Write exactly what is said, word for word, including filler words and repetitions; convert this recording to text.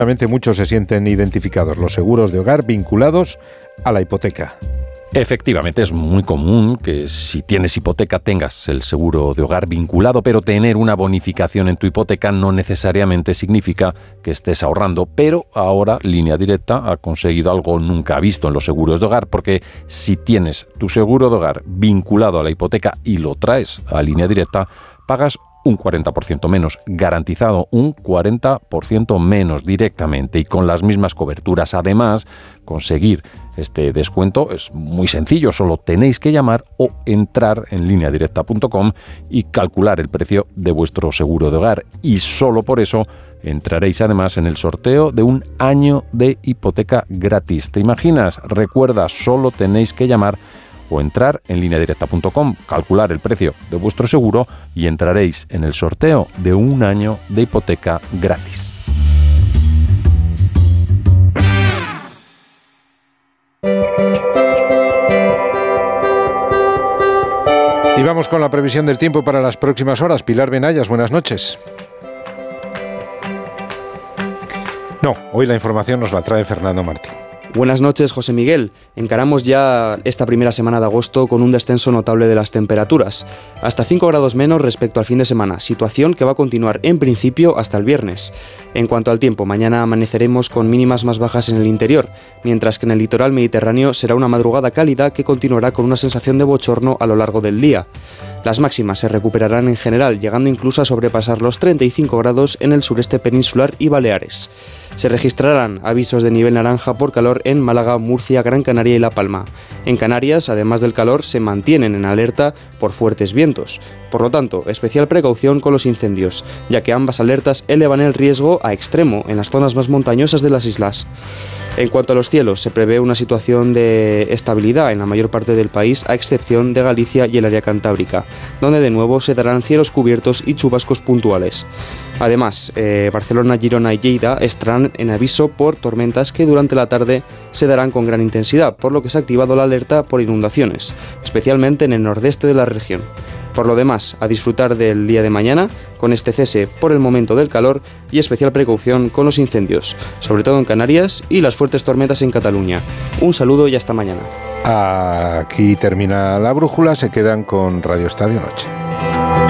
Realmente muchos se sienten identificados, los seguros de hogar vinculados a la hipoteca. Efectivamente, es muy común que si tienes hipoteca tengas el seguro de hogar vinculado, pero tener una bonificación en tu hipoteca no necesariamente significa que estés ahorrando. Pero ahora Línea Directa ha conseguido algo nunca visto en los seguros de hogar, porque si tienes tu seguro de hogar vinculado a la hipoteca y lo traes a Línea Directa, pagas un cuarenta por ciento menos, garantizado un cuarenta por ciento menos directamente y con las mismas coberturas. Además, conseguir este descuento es muy sencillo, solo tenéis que llamar o entrar en línea directa punto com y calcular el precio de vuestro seguro de hogar, y solo por eso entraréis además en el sorteo de un año de hipoteca gratis. ¿Te imaginas? Recuerda, solo tenéis que llamar o entrar en línea directa punto com, calcular el precio de vuestro seguro y entraréis en el sorteo de un año de hipoteca gratis. Y vamos con la previsión del tiempo para las próximas horas. Pilar Benayas, buenas noches. No, hoy la información nos la trae Fernando Martín. Buenas noches, José Miguel. Encaramos ya esta primera semana de agosto con un descenso notable de las temperaturas, hasta cinco grados menos respecto al fin de semana, situación que va a continuar en principio hasta el viernes. En cuanto al tiempo, mañana amaneceremos con mínimas más bajas en el interior, mientras que en el litoral mediterráneo será una madrugada cálida que continuará con una sensación de bochorno a lo largo del día. Las máximas se recuperarán en general, llegando incluso a sobrepasar los treinta y cinco grados en el sureste peninsular y Baleares. Se registrarán avisos de nivel naranja por calor en Málaga, Murcia, Gran Canaria y La Palma. En Canarias, además del calor, se mantienen en alerta por fuertes vientos. Por lo tanto, especial precaución con los incendios, ya que ambas alertas elevan el riesgo a extremo en las zonas más montañosas de las islas. En cuanto a los cielos, se prevé una situación de estabilidad en la mayor parte del país, a excepción de Galicia y el área cantábrica, donde de nuevo se darán cielos cubiertos y chubascos puntuales. Además, eh, Barcelona, Girona y Lleida estarán en aviso por tormentas que durante la tarde se darán con gran intensidad, por lo que se ha activado la alerta por inundaciones, especialmente en el nordeste de la región. Por lo demás, a disfrutar del día de mañana, con este cese por el momento del calor y especial precaución con los incendios, sobre todo en Canarias y las fuertes tormentas en Cataluña. Un saludo y hasta mañana. Aquí termina la brújula, se quedan con Radio Estadio Noche.